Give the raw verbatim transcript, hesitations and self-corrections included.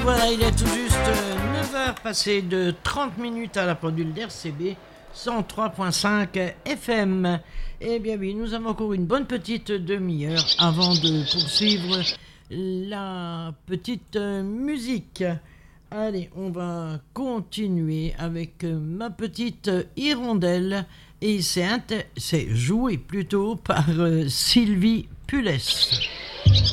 voilà, il est tout juste neuf heures passées de trente minutes à la pendule d'R C B cent trois virgule cinq F M. Eh bien oui, nous avons encore une bonne petite demi-heure avant de poursuivre la petite musique. Allez, on va continuer avec ma petite hirondelle et c'est, inter- c'est joué plutôt par Sylvie Pulès.